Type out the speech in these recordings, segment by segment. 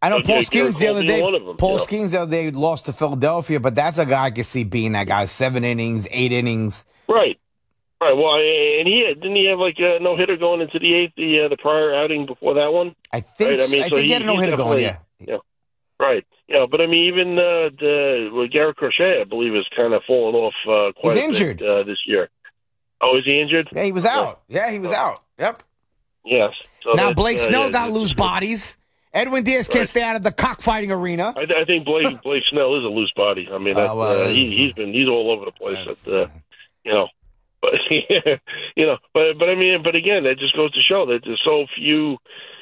I know Paul Garrett Skeens the Cole other being day. one of them, Paul you know? Skeens the other day lost to Philadelphia, but that's a guy I could see being that guy. 7 innings, 8 innings. Right. Well, and didn't he have like a no hitter going into the eighth, the prior outing before that one? I think. Right? I mean, I so think he had a no hitter going. Yeah. Right. Yeah, but I mean, even Garrett Crochet, I believe, has kind of fallen off quite He's injured a bit this year. Oh, is he injured? Yeah, he was out. Yeah, he was out. Yep. Yes. So now Blake Snell got loose bodies. Edwin Diaz can't Right. stay out of the cockfighting arena. I think Blake Snell is a loose body. I mean, he's all over the place. But but I mean, but again, that just goes to show that there's so few,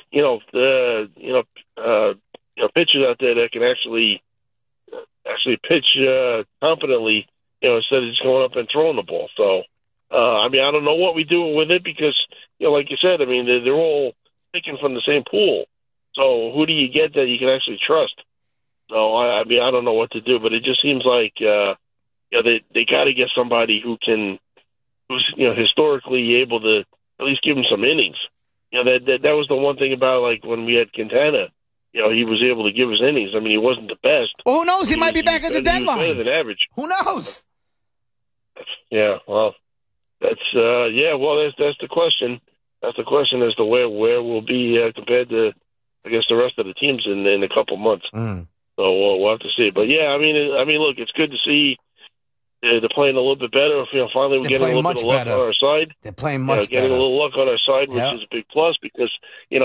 pitchers out there that can actually pitch competently, instead of just going up and throwing the ball. So, I mean, I don't know what we do with it because, like you said, I mean, they're all picking from the same pool. So who do you get that you can actually trust? So, I mean, I don't know what to do, but it just seems like, they got to get somebody who's historically able to at least give them some innings. That was the one thing about, like, when we had Quintana. He was able to give us innings. I mean, he wasn't the best. Well, who knows? He might be back at the deadline. He was better than average. Who knows? Yeah, well, that's the question. That's the question as to where we'll be compared to, I guess, the rest of the teams in a couple months. Mm. So we'll have to see. But yeah, I mean, look, it's good to see they're playing a little bit better. Finally, we're getting a little bit of luck on our side. They're playing much better. Getting a little luck on our side, which is a big plus because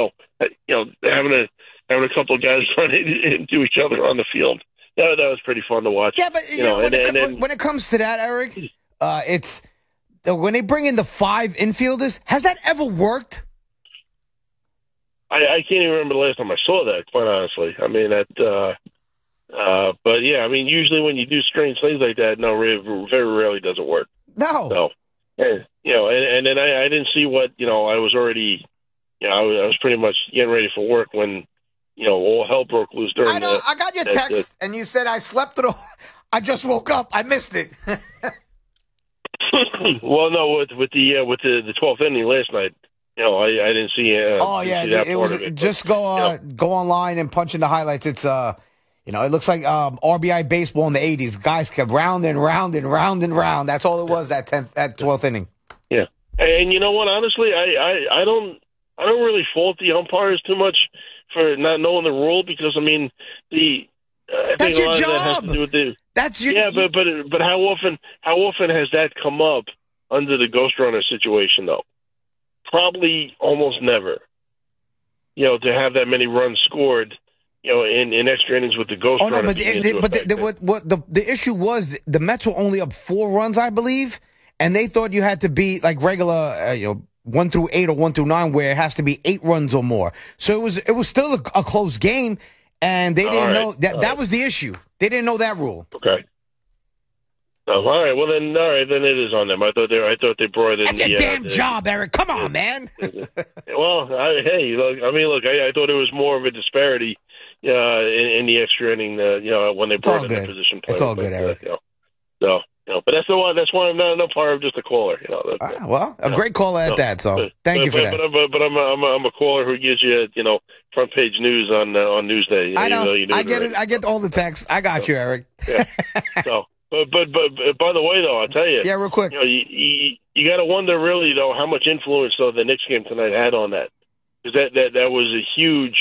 having a couple of guys run into each other on the field. That was pretty fun to watch. Yeah, but when it comes to that, Eric, it's when they bring in the 5 infielders. Has that ever worked? I can't even remember the last time I saw that. Quite honestly, I mean that. But yeah, I mean, usually when you do strange things like that, no, very rarely does it work. No. So, and then I didn't see what I was already, I was pretty much getting ready for work when. All hell broke loose during I know. I got your text, and you said I slept through. I just woke up. I missed it. Well, no, with the 12th inning last night, I didn't see. It was just go online and punch in the highlights. It's it looks like RBI baseball in the '80s. Guys kept round and round and round and round. That's all it was that 12th inning. Yeah, and you know what? Honestly, I don't really fault the umpires too much for not knowing the rule because I mean I that's think a your lot job. of that has to do with That's your but how often has that come up under the ghost runner situation though? Probably almost never. To have that many runs scored, in extra innings with the ghost runner. But the issue was the Mets were only up 4 runs, I believe, and they thought you had to be like regular, 1 through 8 or 1 through 9, where it has to be 8 runs or more. So it was still a close game, and they didn't know that that was the issue. They didn't know that rule. Okay. Oh, all right. Well, then it is on them. I thought they brought in. That's your damn job, Eric. Come on, man. Well, I thought it was more of a disparity in the extra inning. When they brought in the position player. It's all good, Eric. But that's why I'm not part of just a caller. A great caller at that. So thank you for that. But I'm a caller who gives you front page news on Newsday. I know. I get it. I get all the texts. I got you, Eric. Yeah. So. But by the way, though, I'll tell you. Yeah, real quick. You got to wonder, really, though, how much influence, though, the Knicks game tonight had on that. Because that was a huge,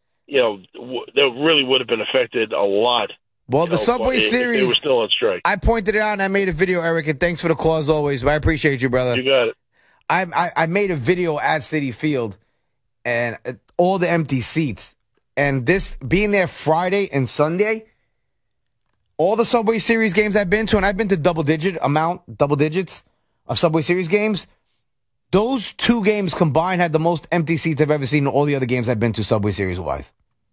that really would have been affected a lot. Well, the Subway Series. They were still on strike. I pointed it out and I made a video, Eric, and thanks for the call as always. I appreciate you, brother. You got it. I made a video at Citi Field and all the empty seats. And this being there Friday and Sunday, all the Subway Series games I've been to, and I've been to double digits of Subway Series games, those 2 games combined had the most empty seats I've ever seen in all the other games I've been to Subway Series-wise.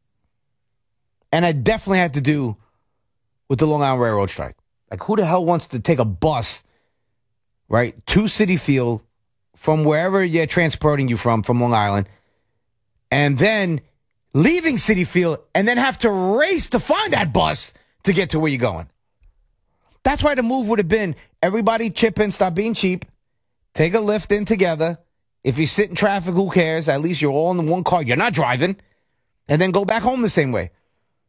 And it definitely had to do with the Long Island Railroad strike. Like, who the hell wants to take a bus, right, to Citi Field from wherever you're transporting you from Long Island, and then leaving Citi Field and then have to race to find that bus to get to where you're going? That's why the move would have been everybody chip in, stop being cheap, take a lift in together. If you sit in traffic, who cares? At least you're all in one car. You're not driving. and then go back home the same way.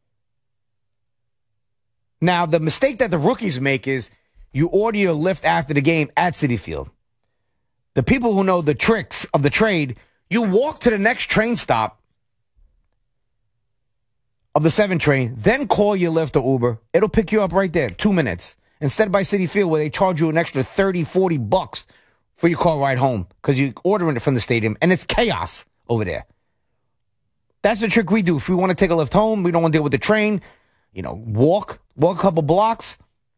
Now, the mistake that the rookies make is you order your lift after the game at Citi Field. The people who know the tricks of the trade, you walk to the next train stop of the 7 train, then call your Lyft or Uber. It'll pick you up right there, 2 minutes. Instead by Citi Field, where they charge you an extra $30, $40 for your car ride home because you're ordering it from the stadium, and it's chaos over there. That's the trick we do. If we want to take a lift home, we don't want to deal with the train, walk a couple blocks,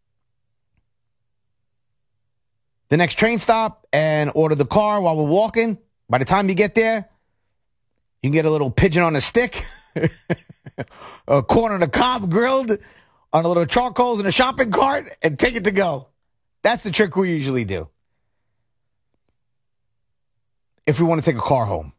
the next train stop, and order the car while we're walking. By the time you get there, you can get a little pigeon on a stick, a corn on the cob grilled on a little charcoals in a shopping cart, and take it to go. That's the trick we usually do if we want to take a car home.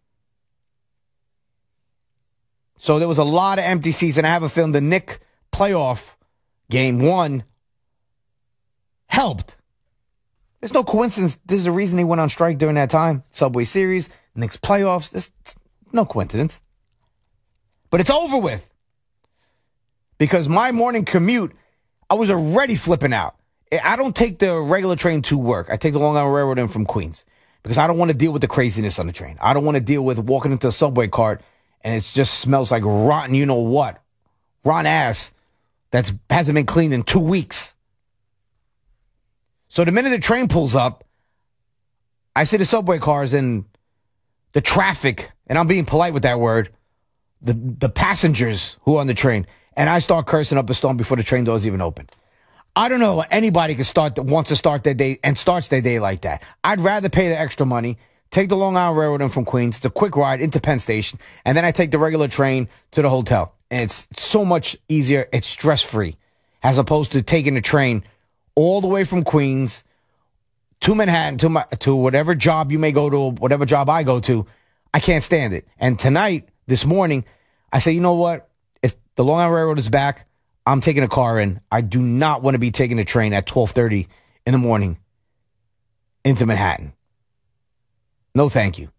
So there was a lot of empty seats, and I have a feeling the Knicks playoff game 1 helped. There's no coincidence. There's a reason they went on strike during that time. Subway Series, Knicks playoffs. It's no coincidence. But it's over with. Because my morning commute, I was already flipping out. I don't take the regular train to work. I take the Long Island Railroad in from Queens. Because I don't want to deal with the craziness on the train. I don't want to deal with walking into a subway cart and it just smells like rotten you-know-what. Rotten ass that hasn't been cleaned in 2 weeks. So the minute the train pulls up, I see the subway cars and the traffic, and I'm being polite with that word, the passengers who are on the train, and I start cursing up a storm before the train doors even open. I don't know anybody wants to start their day and starts their day like that. I'd rather pay the extra money, take the Long Island Railroad in from Queens. It's a quick ride into Penn Station, and then I take the regular train to the hotel. And it's so much easier. It's stress-free, as opposed to taking the train all the way from Queens to Manhattan to whatever job you may go to, whatever job I go to. I can't stand it. And tonight, this morning, I say, you know what? The Long Island Railroad is back. I'm taking a car in. I do not want to be taking a train at 12:30 in the morning into Manhattan. No, thank you.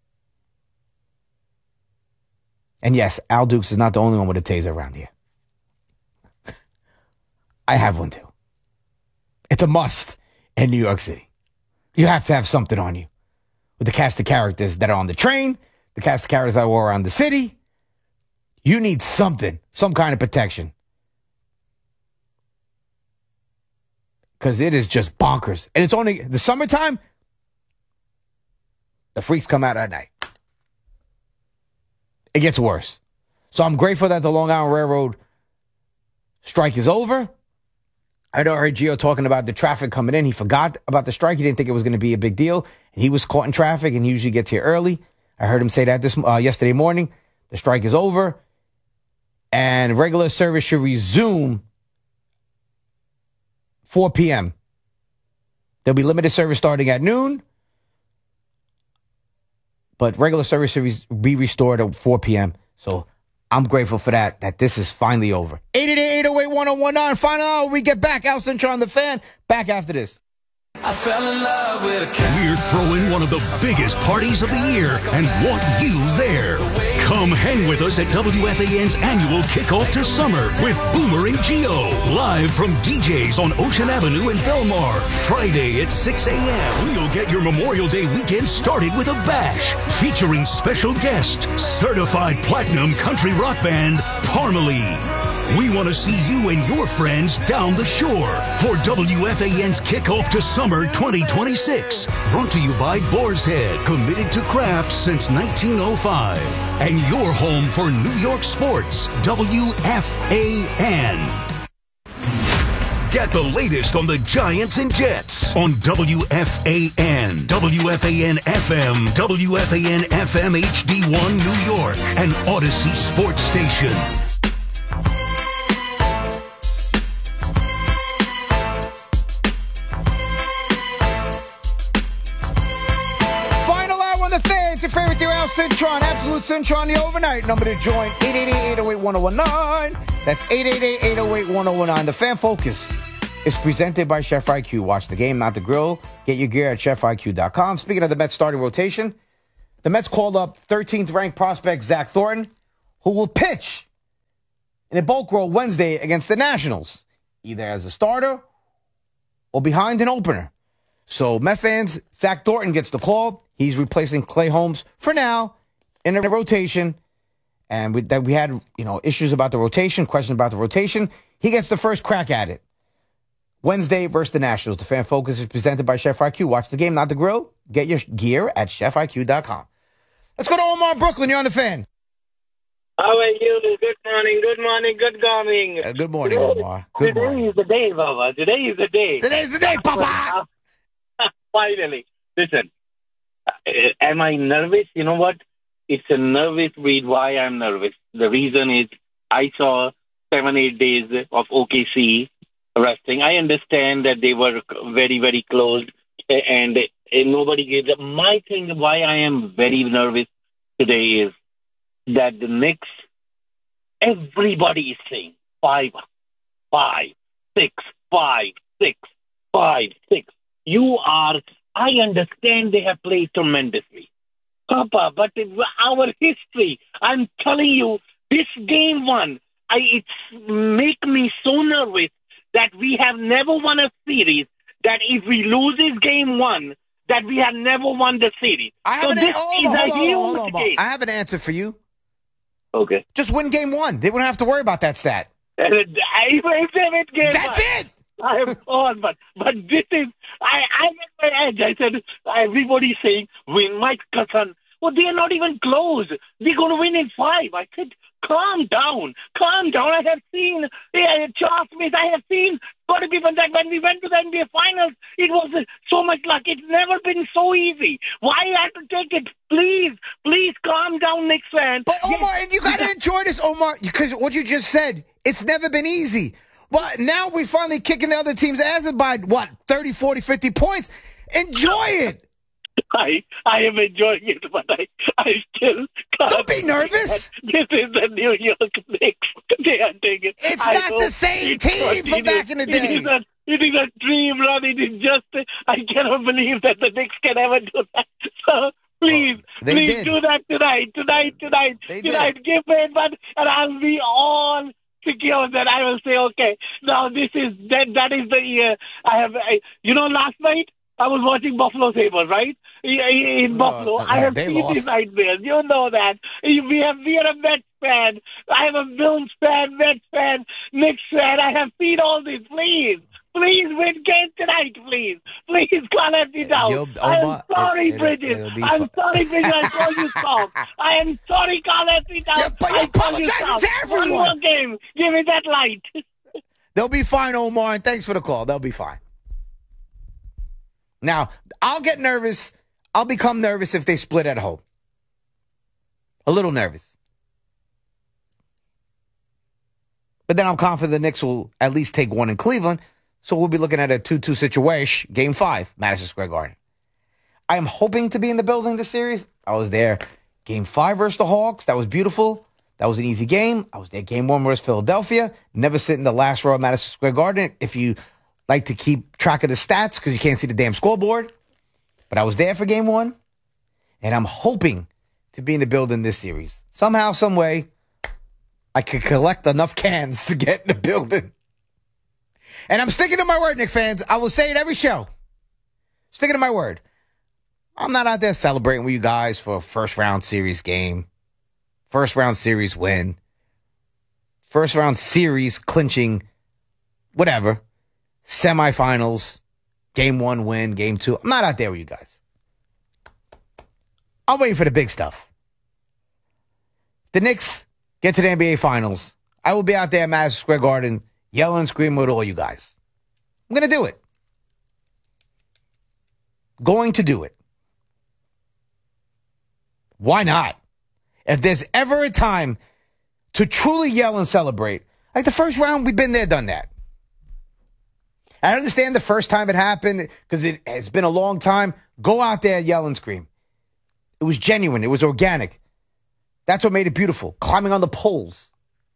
And yes, Al Dukes is not the only one with a taser around here. I have one too. It's a must in New York City. You have to have something on you. With the cast of characters that are on the train, the cast of characters that were around the city, you need something, some kind of protection. Because it is just bonkers. And it's only the summertime, the freaks come out at night. It gets worse. So I'm grateful that the Long Island Railroad strike is over. I heard Gio talking about the traffic coming in. He forgot about the strike. He didn't think it was going to be a big deal. And he was caught in traffic, and he usually gets here early. I heard him say that yesterday morning. The strike is over. And regular service should resume 4 p.m. There'll be limited service starting at noon. But regular service should be restored at 4 p.m. So I'm grateful for that this is finally over. 888-808-1019. Final hour. We get back. Al Cintron, the Fan. Back after this. I fell in love with a cat. We're throwing one of the biggest parties of the year and want you there. Come hang with us at WFAN's annual kickoff to summer with Boomer and Gio. Live from DJ's on Ocean Avenue in Belmar. Friday at 6 a.m. We'll get your Memorial Day weekend started with a bash featuring special guest, certified platinum country rock band, Parmalee. We want to see you and your friends down the shore for WFAN's Kickoff to Summer 2026. Brought to you by Boar's Head, committed to craft since 1905. And your home for New York sports, WFAN. Get the latest on the Giants and Jets on WFAN, WFAN FM, WFAN FM HD1 New York, and Odyssey Sports Station. It's your favorite dear Al Cintron, Absolute Cintron, the overnight number to join, 888-808-1019. That's 888-808-1019. The Fan Focus is presented by Chef IQ. Watch the game, not the grill. Get your gear at chefiq.com. Speaking of the Mets starting rotation, the Mets called up 13th ranked prospect Zach Thornton, who will pitch in a bulk role Wednesday against the Nationals, either as a starter or behind an opener. So Met fans, Zach Thornton gets the call. He's replacing Clay Holmes for now in a rotation. And we had issues about the rotation, questions about the rotation. He gets the first crack at it. Wednesday versus the Nationals. The Fan Focus is presented by Chef IQ. Watch the game, not the grill. Get your gear at chefiq.com. Let's go to Omar Brooklyn. You're on the Fan. How are you? Good morning, good morning, good morning. Good morning, Omar. Good morning. Today is the day, Baba. Today is the day. Today's the day, Papa. Finally. Listen, am I nervous? You know what? It's a nervous read. Why I'm nervous? The reason is I saw 7-8 days of OKC resting. I understand that they were very, very close and nobody gave them. My thing why I am very nervous today is that the Knicks, everybody is saying 5, 6, 5, 6, 5, 6. I understand they have played tremendously. Papa, but our history, I'm telling you, this game one, it's make me so nervous that we have never won a series, that if we lose this game one, that we have never won the series. Hold on. I have an answer for you. Okay. Just win game one. They wouldn't have to worry about that stat. That's it. I am on, but this is, I'm at my edge. I said, everybody's saying, win my cousin. Well, they are not even close. They're going to win in 5. I said, calm down. I have seen, Charles Smith, I have seen 40 people that when we went to the NBA Finals, it was so much luck. It's never been so easy. Why I have to take it? Please calm down, Knicks fan. But Omar, you got to enjoy this, Omar, because what you just said, it's never been easy. Well, now we're finally kicking the other team's asses by, 30, 40, 50 points. Enjoy it. I am enjoying it, but I still can't. Don't be nervous. This is the New York Knicks. They are taking it. It's not the same team from back in the day. It is a dream run. It is just, I cannot believe that the Knicks can ever do that. So, please do that tonight. Tonight, give me a button, and I'll be all secure that I will say, okay, now that is the year I have. Last night I was watching Buffalo Sabres, right? In Buffalo, I have seen these nightmares. You know that. We are a Mets fan. I am a Bills fan, Mets fan, Knicks fan. I have seen all this. Please win game tonight, please. Please call me down. I'm sorry, Bridges. I'm sorry, Bridges. I called you soft. I am sorry, call me down. Yeah, but you apologize to everyone. One more game. Give me that light. They'll be fine, Omar, and thanks for the call. They'll be fine. Now, I'll get nervous. I'll become nervous if they split at home. A little nervous. But then I'm confident the Knicks will at least take one in Cleveland. So we'll be looking at a 2-2 situation, Game 5, Madison Square Garden. I am hoping to be in the building this series. I was there Game 5 versus the Hawks. That was beautiful. That was an easy game. I was there Game 1 versus Philadelphia. Never sit in the last row of Madison Square Garden if you like to keep track of the stats because you can't see the damn scoreboard. But I was there for Game 1. And I'm hoping to be in the building this series. Somehow, some way, I could collect enough cans to get in the building. And I'm sticking to my word, Knicks fans. I will say it every show. Sticking to my word. I'm not out there celebrating with you guys for a first-round series game. First-round series win. First-round series clinching whatever. Semifinals. Game 1 win. Game 2. I'm not out there with you guys. I'm waiting for the big stuff. The Knicks get to the NBA Finals. I will be out there at Madison Square Garden yelling and screaming with all you guys. I'm going to do it. Going to do it. Why not? If there's ever a time to truly yell and celebrate, like the first round, we've been there, done that. I understand the first time it happened because it has been a long time. Go out there, yell and scream. It was genuine. It was organic. That's what made it beautiful. Climbing on the poles.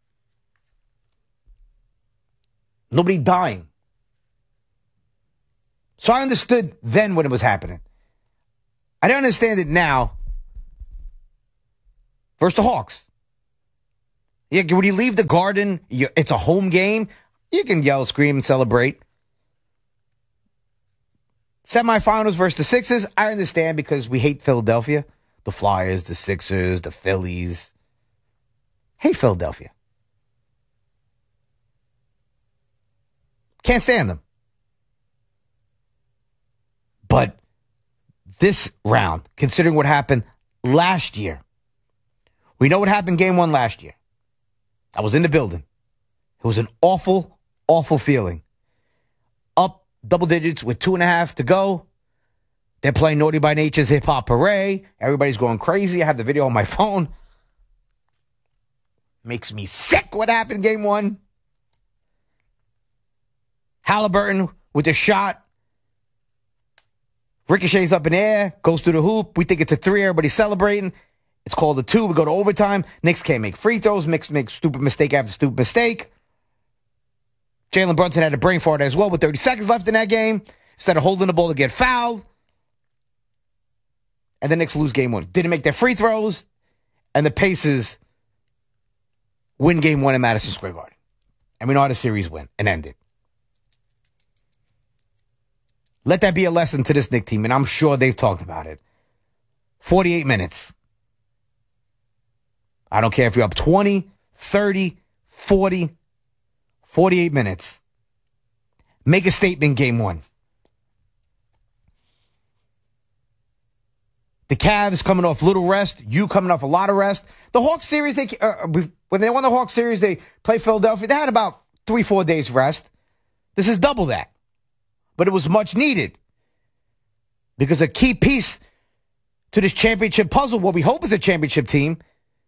Nobody dying. So I understood then when it was happening. I don't understand it now. Versus the Hawks. Yeah, when you leave the Garden, it's a home game. You can yell, scream, and celebrate. Semifinals versus the Sixers, I understand because we hate Philadelphia. The Flyers, the Sixers, the Phillies. Hate Philadelphia. Can't stand them. But this round, considering what happened last year, we know what happened game 1 last year. I was in the building. It was an awful, awful feeling. Up double digits with 2.5 to go. They're playing Naughty by Nature's Hip Hop Parade. Everybody's going crazy. I have the video on my phone. Makes me sick what happened game 1. Halliburton with the shot. Ricochets up in the air. Goes through the hoop. We think it's a 3. Everybody's celebrating. It's called a 2. We go to overtime. Knicks can't make free throws. Knicks make stupid mistake after stupid mistake. Jalen Brunson had a brain fart as well with 30 seconds left in that game. Instead of holding the ball to get fouled. And the Knicks lose game 1. Didn't make their free throws. And the Pacers win game 1 in Madison Square Garden. And we know how the series went and ended. Let that be a lesson to this Knicks team. And I'm sure they've talked about it. 48 minutes. I don't care if you're up 20, 30, 40, 48 minutes. Make a statement game 1. The Cavs coming off little rest. You coming off a lot of rest. The Hawks series, when they won the Hawks series, they played Philadelphia. They had about 3-4 days rest. This is double that. But it was much needed. Because a key piece to this championship puzzle, what we hope is a championship team,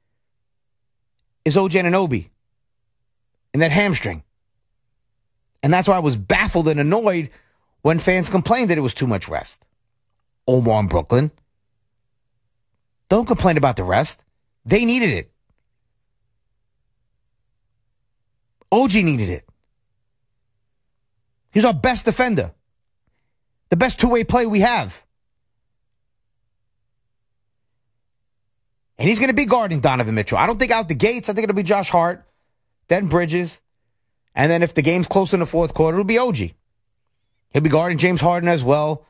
is OG Anunoby and that hamstring. And that's why I was baffled and annoyed when fans complained that it was too much rest. Omar in Brooklyn. Don't complain about the rest. They needed it. OG needed it. He's our best defender. The best two-way player we have. And he's going to be guarding Donovan Mitchell. I don't think out the gates. I think it'll be Josh Hart, then Bridges. And then if the game's close in the fourth quarter, it'll be OG. He'll be guarding James Harden as well.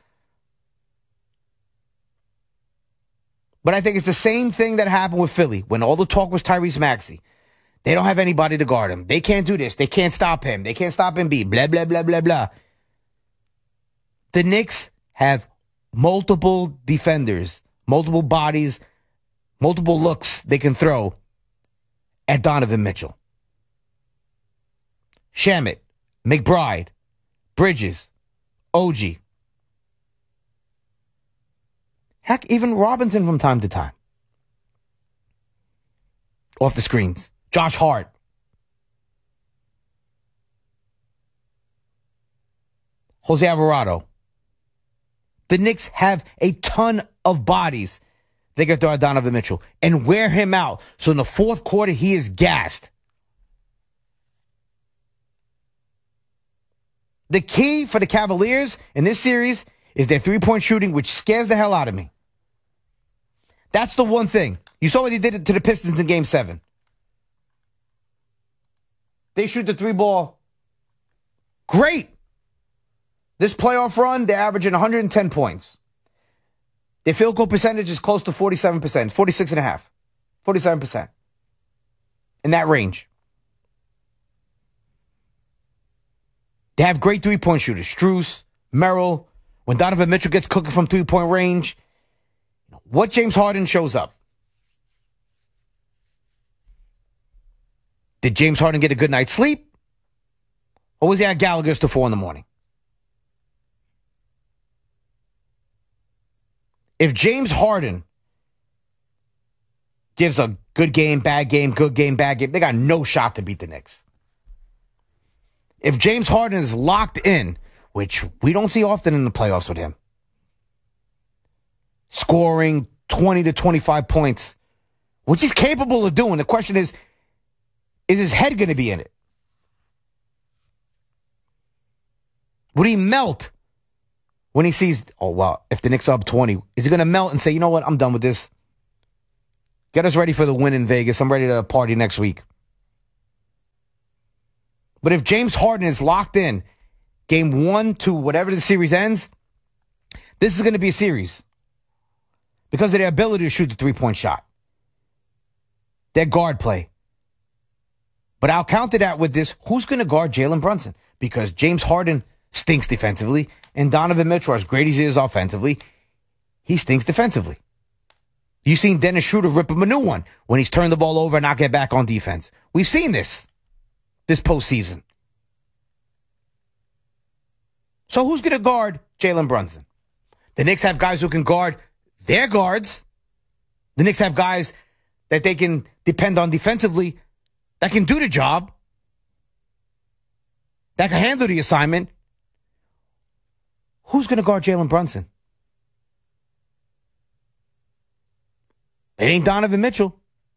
But I think it's the same thing that happened with Philly when all the talk was Tyrese Maxey. They don't have anybody to guard him. They can't do this. They can't stop him. They can't stop Embiid. Blah, blah, blah, blah, blah. The Knicks have multiple defenders, multiple bodies, multiple looks they can throw at Donovan Mitchell. Shamet, McBride, Bridges, OG. Heck, even Robinson from time to time. Off the screens. Josh Hart. Jose Alvarado. The Knicks have a ton of bodies they can throw at Donovan Mitchell and wear him out. So in the fourth quarter, he is gassed. The key for the Cavaliers in this series is their three-point shooting, which scares the hell out of me. That's the one thing. You saw what they did to the Pistons in Game 7. They shoot the three ball. Great. This playoff run, they're averaging 110 points. Their field goal percentage is close to 47%, 46.5%, 47%. In that range. They have great three-point shooters. Strus, Merrill. When Donovan Mitchell gets cooking from three-point range, what James Harden shows up? Did James Harden get a good night's sleep? Or was he at Gallagher's till 4 a.m? If James Harden gives a good game, bad game, good game, bad game, they got no shot to beat the Knicks. If James Harden is locked in, which we don't see often in the playoffs with him, scoring 20 to 25 points, which he's capable of doing. The question is his head going to be in it? Would he melt when he sees, oh, well, if the Knicks are up 20, is he going to melt and say, you know what, I'm done with this? Get us ready for the win in Vegas. I'm ready to party next week. But if James Harden is locked in, game 1 to whatever the series ends, this is going to be a series because of their ability to shoot the three-point shot. Their guard play. But I'll counter that with this. Who's going to guard Jalen Brunson? Because James Harden stinks defensively, and Donovan Mitchell, as great as he is offensively, he stinks defensively. You've seen Dennis Schroeder rip him a new one when he's turned the ball over and not get back on defense. We've seen this postseason. So who's going to guard Jalen Brunson? The Knicks have guys who can guard their guards. The Knicks have guys that they can depend on defensively that can do the job, that can handle the assignment. Who's going to guard Jalen Brunson? It ain't Donovan Mitchell.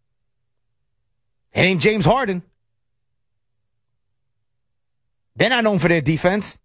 It ain't James Harden. They're not known for their defense.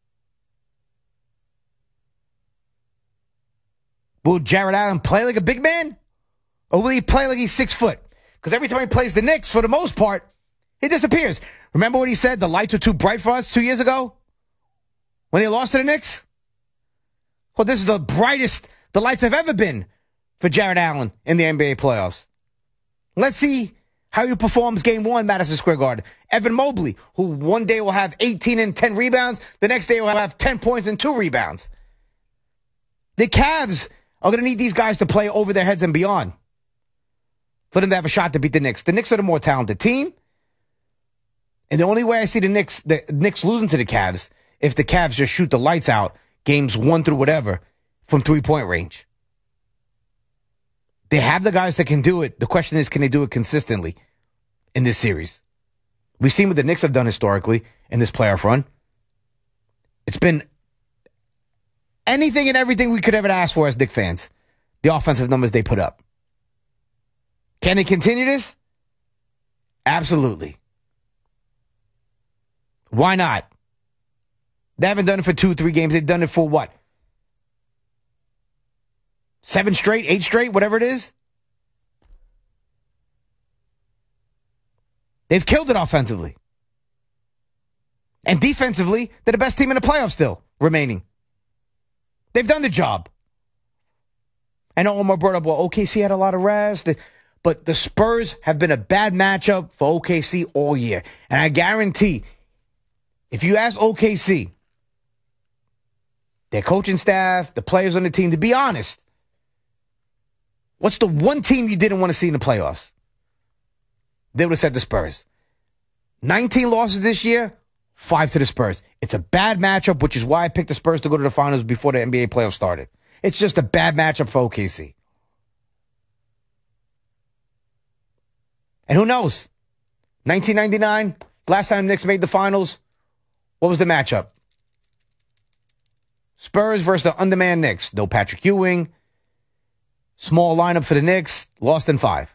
Will Jared Allen play like a big man? Or will he play like he's 6 foot? Because every time he plays the Knicks, for the most part, he disappears. Remember what he said? The lights were too bright for us 2 years ago? When they lost to the Knicks? Well, this is the brightest the lights have ever been for Jared Allen in the NBA playoffs. Let's see how he performs game 1, Madison Square Garden. Evan Mobley, who one day will have 18 and 10 rebounds, the next day will have 10 points and 2 rebounds. The Cavs are going to need these guys to play over their heads and beyond for them to have a shot to beat the Knicks. The Knicks are the more talented team. And the only way I see the Knicks losing to the Cavs, if the Cavs just shoot the lights out, games 1 through whatever, from 3-point range. They have the guys that can do it. The question is, can they do it consistently in this series? We've seen what the Knicks have done historically in this playoff run. It's been anything and everything we could ever ask for as Knicks fans. The offensive numbers they put up. Can they continue this? Absolutely. Why not? They haven't done it for 2-3 games. They've done it for what? 7 straight, 8 straight, whatever it is. They've killed it offensively. And defensively, they're the best team in the playoffs still remaining. They've done the job. I know Omar brought up, well, OKC had a lot of rest. But the Spurs have been a bad matchup for OKC all year. And I guarantee, if you ask OKC, their coaching staff, the players on the team, to be honest, what's the one team you didn't want to see in the playoffs? They would have said the Spurs. 19 losses this year, 5 to the Spurs. It's a bad matchup, which is why I picked the Spurs to go to the finals before the NBA playoffs started. It's just a bad matchup for OKC. And who knows? 1999, last time the Knicks made the finals, what was the matchup? Spurs versus the undermanned Knicks. No Patrick Ewing. Small lineup for the Knicks. Lost in 5.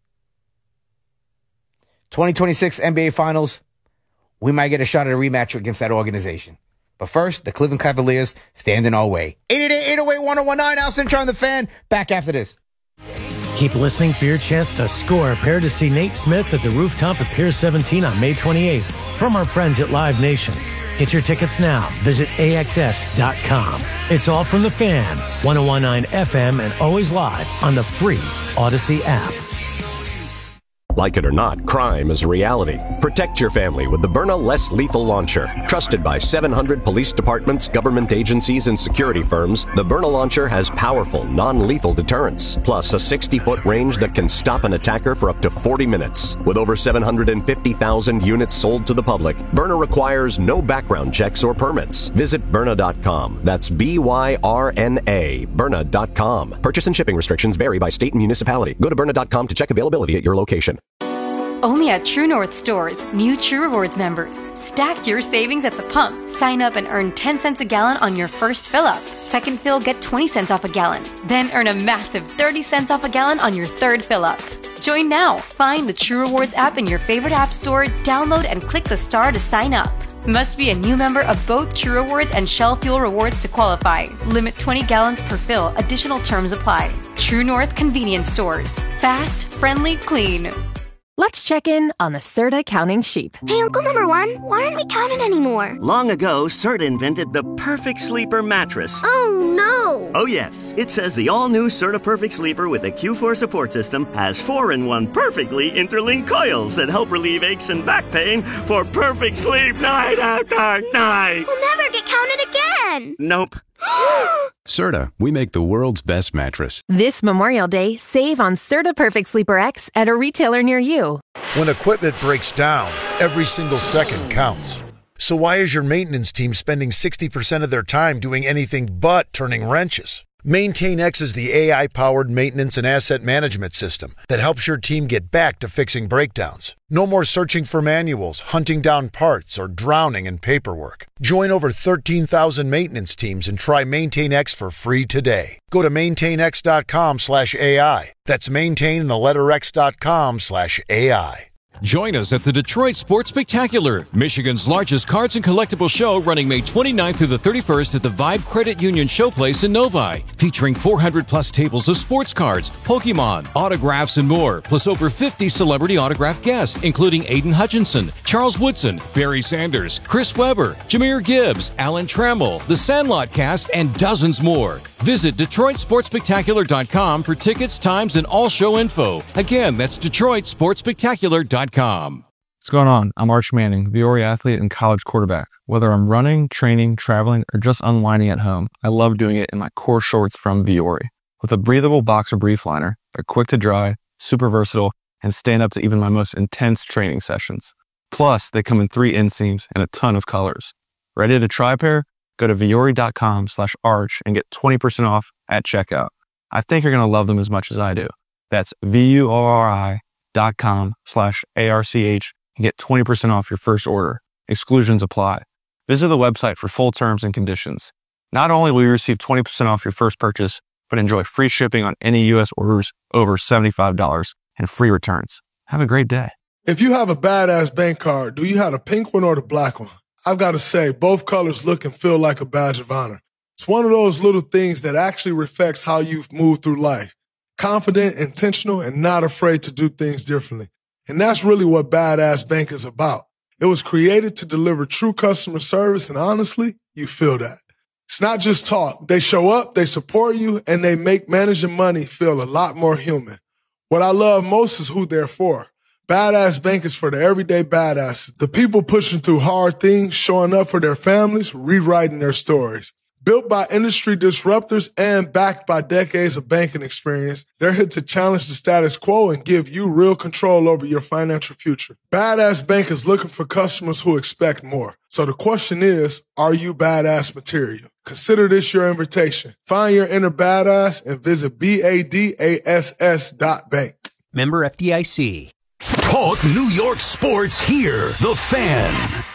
2026 NBA Finals. We might get a shot at a rematch against that organization. But first, the Cleveland Cavaliers stand in our way. 888-808-1019. Al Cintron, the Fan. Back after this. Keep listening for your chance to score a pair to see Nate Smith at the rooftop at Pier 17 on May 28th from our friends at Live Nation. Get your tickets now. Visit AXS.com. It's all from the Fan, 101.9 FM, and always live on the free Odyssey app. Like it or not, crime is a reality. Protect your family with the Byrna Less Lethal Launcher. Trusted by 700 police departments, government agencies, and security firms, the Byrna Launcher has powerful, non-lethal deterrence, plus a 60-foot range that can stop an attacker for up to 40 minutes. With over 750,000 units sold to the public, Byrna requires no background checks or permits. Visit Byrna.com. That's B-Y-R-N-A, Byrna.com. Purchase and shipping restrictions vary by state and municipality. Go to Byrna.com to check availability at your location. Only at True North stores, new True Rewards members. Stack your savings at the pump. Sign up and earn 10 cents a gallon on your first fill up. Second fill, get 20 cents off a gallon. Then earn a massive 30 cents off a gallon on your third fill up. Join now. Find the True Rewards app in your favorite app store, download and click the star to sign up. Must be a new member of both True Rewards and Shell Fuel Rewards to qualify. Limit 20 gallons per fill. Additional terms apply. True North Convenience Stores. Fast, friendly, clean. Let's check in on the Serta counting sheep. Hey, Uncle Number One, why aren't we counting anymore? Long ago, Serta invented the Perfect Sleeper mattress. Oh, no. Oh, yes. It says the all-new Serta Perfect Sleeper with the Q4 support system has 4-in-1 perfectly interlinked coils that help relieve aches and back pain for perfect sleep night after night. We'll never get counted again. Nope. Serta, we make the world's best mattress. This Memorial Day, save on Serta Perfect Sleeper X at a retailer near you. When equipment breaks down, every single second counts. So why is your maintenance team spending 60% of their time doing anything but turning wrenches? MaintainX is the AI-powered maintenance and asset management system that helps your team get back to fixing breakdowns. No more searching for manuals, hunting down parts, or drowning in paperwork. Join over 13,000 maintenance teams and try MaintainX for free today. Go to maintainx.com/AI. That's maintain and the letter x.com/AI. Join us at the Detroit Sports Spectacular, Michigan's largest cards and collectible show, running May 29th through the 31st at the Vibe Credit Union Showplace in Novi, featuring 400-plus tables of sports cards, Pokemon, autographs, and more, plus over 50 celebrity autograph guests, including Aiden Hutchinson, Charles Woodson, Barry Sanders, Chris Webber, Jahmyr Gibbs, Alan Trammell, The Sandlot Cast, and dozens more. Visit DetroitSportsSpectacular.com for tickets, times, and all show info. Again, that's DetroitSportsSpectacular.com. What's going on? I'm Arch Manning, Viore athlete and college quarterback. Whether I'm running, training, traveling, or just unwinding at home, I love doing it in my core shorts from Viore. With a breathable boxer brief liner, they're quick to dry, super versatile, and stand up to even my most intense training sessions. Plus, they come in 3 inseams and a ton of colors. Ready to try a pair? Go to Viore.com/arch and get 20% off at checkout. I think you're going to love them as much as I do. That's VUORI.com/ARCH and get 20% off your first order. Exclusions apply. Visit the website for full terms and conditions. Not only will you receive 20% off your first purchase, but enjoy free shipping on any U.S. orders over $75 and free returns. Have a great day. If you have a badass bank card, do you have the pink one or the black one? I've got to say, both colors look and feel like a badge of honor. It's one of those little things that actually reflects how you've moved through life. Confident, intentional, and not afraid to do things differently. And that's really what Badass Bank is about. It was created to deliver true customer service, and honestly, you feel that. It's not just talk. They show up, they support you, and they make managing money feel a lot more human. What I love most is who they're for. Badass Bank is for the everyday badasses, the people pushing through hard things, showing up for their families, rewriting their stories. Built by industry disruptors and backed by decades of banking experience, they're here to challenge the status quo and give you real control over your financial future. Badass Bank is looking for customers who expect more. So the question is, are you badass material? Consider this your invitation. Find your inner badass and visit BADASS.bank. Member FDIC. Talk New York sports here. The Fan.